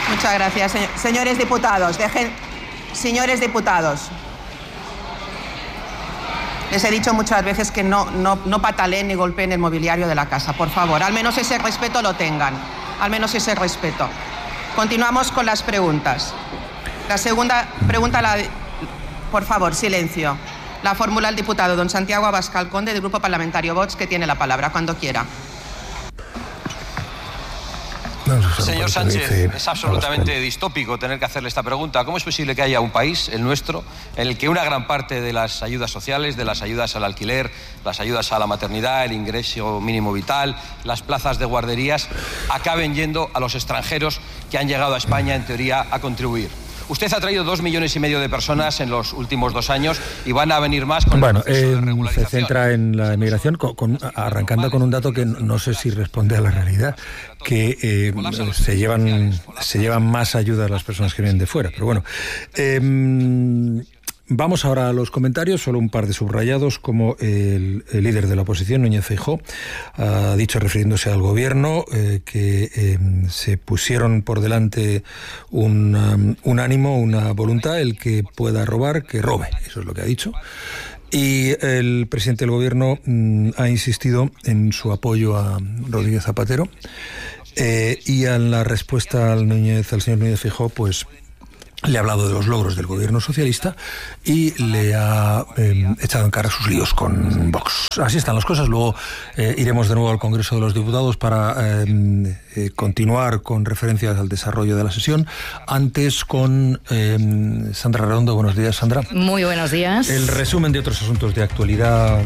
Muchas gracias, señores diputados. Señores diputados, les he dicho muchas veces que no pataleen ni golpeen el mobiliario de la casa, por favor. Al menos ese respeto lo tengan. Al menos ese respeto. Continuamos con las preguntas. La segunda pregunta, por favor, silencio. La formula el diputado don Santiago Abascal Conde, del Grupo Parlamentario Vox, que tiene la palabra cuando quiera. Señor Sánchez, es absolutamente distópico tener que hacerle esta pregunta. ¿Cómo es posible que haya un país, el nuestro, en el que una gran parte de las ayudas sociales, de las ayudas al alquiler, las ayudas a la maternidad, el ingreso mínimo vital, las plazas de guarderías, acaben yendo a los extranjeros que han llegado a España, en teoría, a contribuir? Usted ha traído 2,5 millones de personas en los últimos 2 años y van a venir más con el proceso de regularización. Se centra en la emigración, arrancando con un dato que no sé si responde a la realidad, que se llevan más ayudas las personas que vienen de fuera. Pero bueno, vamos ahora a los comentarios, solo un par de subrayados, como el líder de la oposición, Núñez Feijóo, ha dicho, refiriéndose al gobierno, que se pusieron por delante un ánimo, una voluntad, el que pueda robar, que robe, eso es lo que ha dicho. Y el presidente del gobierno ha insistido en su apoyo a Rodríguez Zapatero, y en la respuesta al señor Núñez Feijóo, pues le ha hablado de los logros del gobierno socialista y le ha echado en cara sus líos con Vox. Así están las cosas. Luego iremos de nuevo al Congreso de los Diputados para continuar con referencias al desarrollo de la sesión. Antes con Sandra Redondo. Buenos días, Sandra. Muy buenos días. El resumen de otros asuntos de actualidad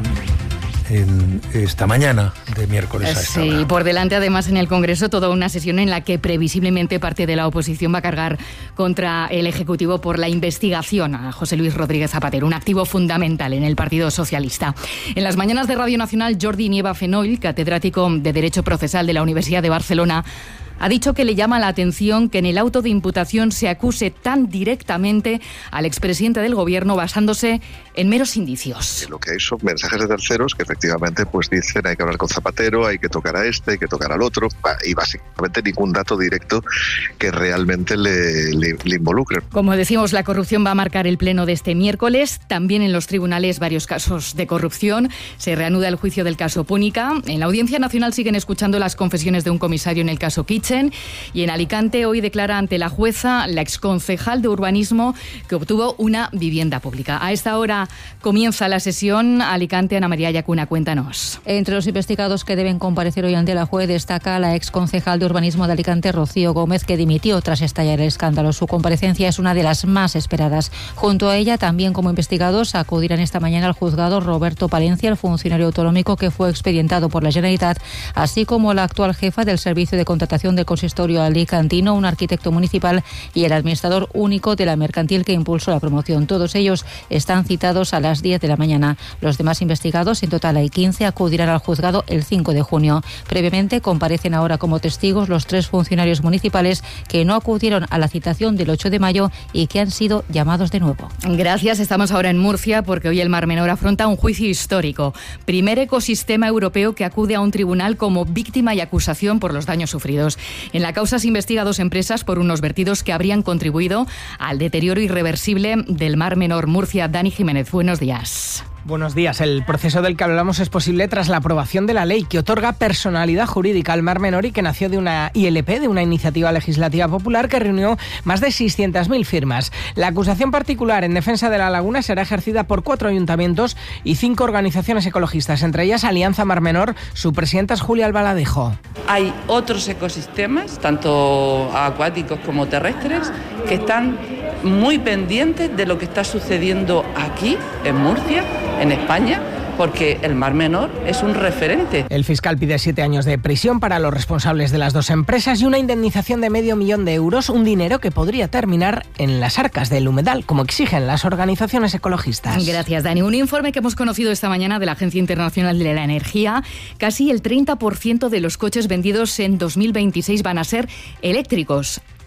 en esta mañana de miércoles a esta hora. Sí, por delante además en el Congreso toda una sesión en la que previsiblemente parte de la oposición va a cargar contra el Ejecutivo por la investigación a José Luis Rodríguez Zapatero, un activo fundamental en el Partido Socialista. En las mañanas de Radio Nacional, Jordi Nieva Fenoll, catedrático de Derecho Procesal de la Universidad de Barcelona, ha dicho que le llama la atención que en el auto de imputación se acuse tan directamente al expresidente del Gobierno basándose en meros indicios. Lo que hay son mensajes de terceros que efectivamente pues dicen hay que hablar con Zapatero, hay que tocar a este, hay que tocar al otro, y básicamente ningún dato directo que realmente le involucre. Como decimos, la corrupción va a marcar el pleno de este miércoles. También en los tribunales varios casos de corrupción. Se reanuda el juicio del caso Púnica. En la Audiencia Nacional siguen escuchando las confesiones de un comisario en el caso Kitchen. Y en Alicante hoy declara ante la jueza la exconcejal de urbanismo que obtuvo una vivienda pública. A esta hora comienza la sesión. Alicante, Ana María Yacuna, cuéntanos. Entre los investigados que deben comparecer hoy ante la juez destaca la exconcejal de urbanismo de Alicante, Rocío Gómez, que dimitió tras estallar el escándalo. Su comparecencia es una de las más esperadas. Junto a ella, también como investigados, acudirán esta mañana al juzgado Roberto Palencia, el funcionario autonómico que fue expedientado por la Generalitat, así como la actual jefa del Servicio de Contratación del Consistorio alicantino, un arquitecto municipal y el administrador único de la mercantil que impulsó la promoción. Todos ellos están citados a las 10 de la mañana. Los demás investigados, en total hay 15, acudirán al juzgado el 5 de junio. Previamente comparecen ahora como testigos los 3 funcionarios municipales que no acudieron a la citación del 8 de mayo y que han sido llamados de nuevo. Gracias. Estamos ahora en Murcia porque hoy el Mar Menor afronta un juicio histórico. Primer ecosistema europeo que acude a un tribunal como víctima y acusación por los daños sufridos. En la causa se investiga a 2 empresas por unos vertidos que habrían contribuido al deterioro irreversible del Mar Menor. Murcia, Dani Jiménez, buenos días. Buenos días. El proceso del que hablamos es posible tras la aprobación de la ley que otorga personalidad jurídica al Mar Menor y que nació de una ILP, de una iniciativa legislativa popular que reunió más de 600.000 firmas. La acusación particular en defensa de la laguna será ejercida por 4 ayuntamientos y 5 organizaciones ecologistas, entre ellas Alianza Mar Menor. Su presidenta es Julia Albaladejo. Hay otros ecosistemas, tanto acuáticos como terrestres, que están muy pendientes de lo que está sucediendo aquí, en Murcia, en España, porque el Mar Menor es un referente. El fiscal pide 7 años de prisión para los responsables de las 2 empresas y una indemnización de €500.000, un dinero que podría terminar en las arcas del humedal, como exigen las organizaciones ecologistas. Gracias, Dani. Un informe que hemos conocido esta mañana de la Agencia Internacional de la Energía: casi el 30% de los coches vendidos en 2026 van a ser eléctricos.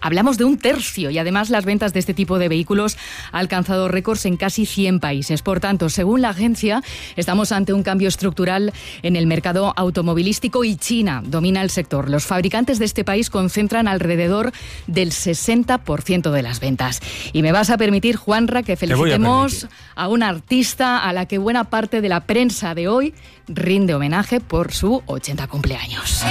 Hablamos de un tercio y además las ventas de este tipo de vehículos han alcanzado récords en casi 100 países. Por tanto, según la agencia, estamos ante un cambio estructural en el mercado automovilístico y China domina el sector. Los fabricantes de este país concentran alrededor del 60% de las ventas. Y me vas a permitir, Juanra, que felicitemos a una artista a la que buena parte de la prensa de hoy rinde homenaje por su 80 cumpleaños.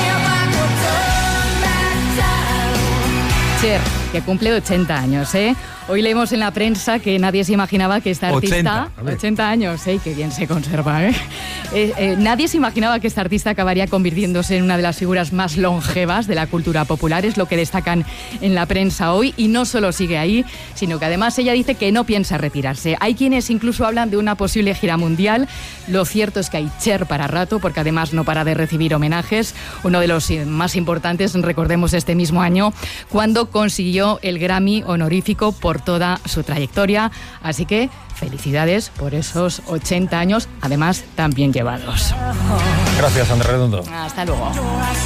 Cher, que cumple 80 años, ¿eh? Hoy leemos en la prensa que nadie se imaginaba que esta artista... 80 años, qué bien se conserva, ¿eh? Nadie se imaginaba que esta artista acabaría convirtiéndose en una de las figuras más longevas de la cultura popular, es lo que destacan en la prensa hoy, y no solo sigue ahí, sino que además ella dice que no piensa retirarse. Hay quienes incluso hablan de una posible gira mundial. Lo cierto es que hay Cher para rato, porque además no para de recibir homenajes. Uno de los más importantes, recordemos este mismo año, cuando consiguió el Grammy honorífico por toda su trayectoria. Así que felicidades por esos 80 años, además tan bien llevados. Gracias, Andrés Redondo. Hasta luego.